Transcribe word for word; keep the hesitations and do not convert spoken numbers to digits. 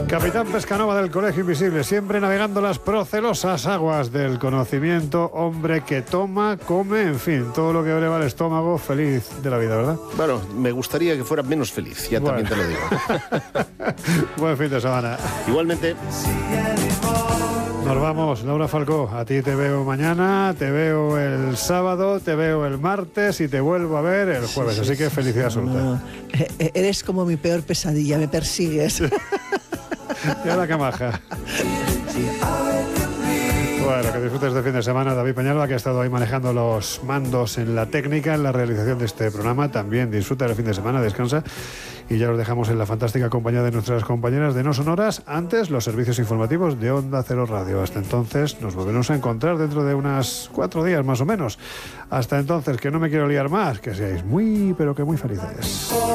Capitán Pescanova del Colegio Invisible, siempre navegando las procelosas aguas del conocimiento, hombre que toma, come, en fin, todo lo que eleva el estómago, feliz de la vida, ¿verdad? Bueno, me gustaría que fuera menos feliz, ya bueno. También te lo digo. Buen fin de semana. Igualmente. Nos vamos, Laura Falcó, a ti te veo mañana, te veo el sábado, te veo el martes y te vuelvo a ver el jueves, sí, sí, así que felicidad absoluta. No, eres como mi peor pesadilla, me persigues. Y ahora que maja. Bueno, que disfrutes de fin de semana. David Peñalba, que ha estado ahí manejando los mandos en la técnica, en la realización de este programa. También disfruta del fin de semana, descansa. Y ya os dejamos en la fantástica compañía de nuestras compañeras de No Sonoras. Antes, los servicios informativos de Onda Cero Radio. Hasta entonces, nos volveremos a encontrar dentro de unas cuatro días más o menos. Hasta entonces, que no me quiero liar más, que seáis muy, pero que muy felices.